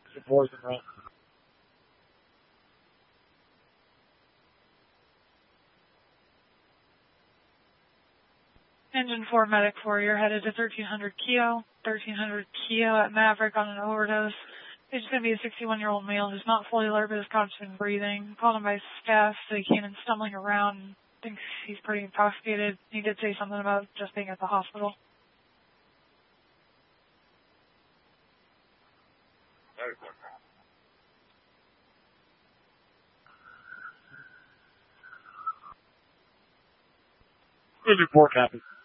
Some poison run. Engine 4 medic 4, you're headed to 1300 Keo. 1300 Keo at Maverick on an overdose. He's going to be a 61-year-old male who's not fully alert, but is constant breathing. Called him by staff, so he came in stumbling around. Thinks he's pretty intoxicated. He did say something about just being at the hospital. Engine 4 copy.